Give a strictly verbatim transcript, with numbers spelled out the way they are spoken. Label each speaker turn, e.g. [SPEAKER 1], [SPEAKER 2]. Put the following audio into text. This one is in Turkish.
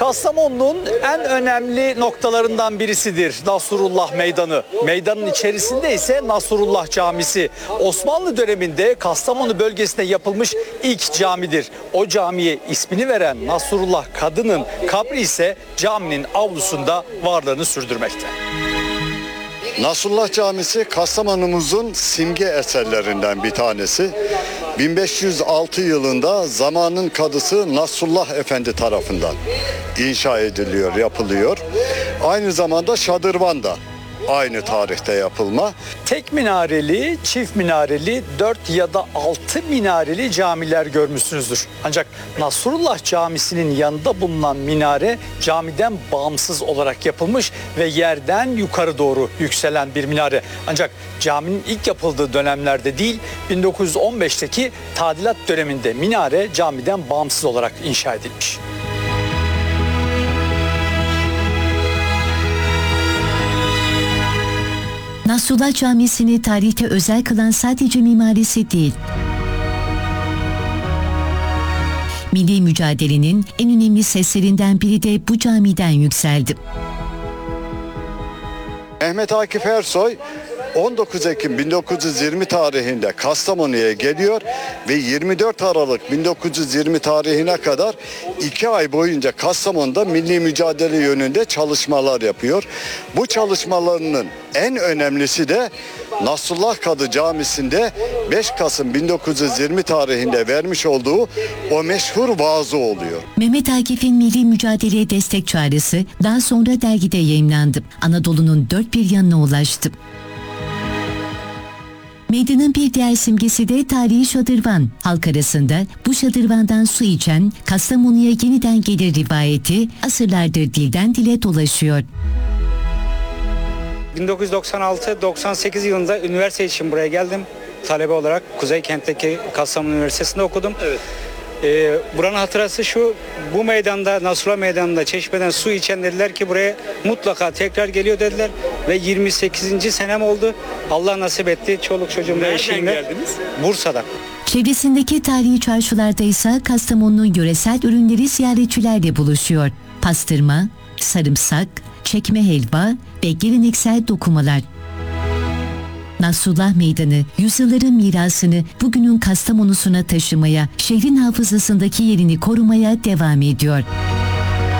[SPEAKER 1] Kastamonu'nun en önemli noktalarından birisidir Nasrullah Meydanı. Meydanın içerisinde ise Nasrullah Camisi. Osmanlı döneminde Kastamonu bölgesinde yapılmış ilk camidir. O camiye ismini veren Nasrullah Kadı'nın kabri ise caminin avlusunda varlığını sürdürmekte.
[SPEAKER 2] Nasrullah Camisi Kastamonumuzun simge eserlerinden bir tanesi. bin beş yüz altı yılında zamanın kadısı Nasrullah Efendi tarafından inşa ediliyor, yapılıyor. Aynı zamanda şadırvan da aynı tarihte yapılma.
[SPEAKER 1] Tek minareli, çift minareli, dört ya da altı minareli camiler görmüşsünüzdür. Ancak Nasrullah Camisi'nin yanında bulunan minare camiden bağımsız olarak yapılmış ve yerden yukarı doğru yükselen bir minare. Ancak caminin ilk yapıldığı dönemlerde değil, bin dokuz yüz on beşteki tadilat döneminde minare camiden bağımsız olarak inşa edilmiş.
[SPEAKER 3] Nasrullah Camisi'ni tarihte özel kılan sadece mimarisi değil, milli mücadelenin en önemli seslerinden biri de bu camiden yükseldi.
[SPEAKER 2] Mehmet Akif Ersoy on dokuz Ekim bin dokuz yüz yirmi tarihinde Kastamonu'ya geliyor ve yirmi dört Aralık bin dokuz yüz yirmi tarihine kadar iki ay boyunca Kastamonu'da milli mücadele yönünde çalışmalar yapıyor. Bu çalışmalarının en önemlisi de Nasrullah Kadı Camisi'nde beş Kasım bin dokuz yüz yirmi tarihinde vermiş olduğu o meşhur vaazı oluyor.
[SPEAKER 3] Mehmet Akif'in milli mücadeleye destek çağrısı daha sonra dergide yayımlandı. Anadolu'nun dört bir yanına ulaştı. Meydanın bir diğer simgesi de tarihi şadırvan. Halk arasında bu şadırvandan su içen Kastamonu'ya yeniden gelir rivayeti asırlardır dilden dile dolaşıyor.
[SPEAKER 4] bin dokuz yüz doksan altı doksan sekiz yılında üniversite için buraya geldim. Talebe olarak Kuzey Kent'teki Kastamonu Üniversitesi'nde okudum. Evet. Ee, buranın hatırası şu, bu meydanda, Nasrullah Meydanı'nda çeşmeden su içen dediler ki buraya mutlaka tekrar geliyor dediler. Ve yirmi sekizinci senem oldu. Allah nasip etti. Çoluk çocuğumla eşimle.
[SPEAKER 1] Nereden geldiniz?
[SPEAKER 4] Bursa'dan.
[SPEAKER 3] Çevresindeki tarihi çarşılarda ise Kastamonu'nun yöresel ürünleri ziyaretçilerle buluşuyor. Pastırma, sarımsak, çekme helva ve geleneksel dokumalar. Nasrullah Meydanı, yüzyılların mirasını bugünün Kastamonu'suna taşımaya, şehrin hafızasındaki yerini korumaya devam ediyor.